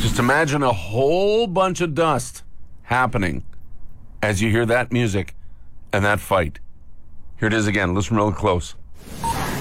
Just imagine a whole bunch of dust happening as you hear that music and that fight. Here it is again. Listen real close.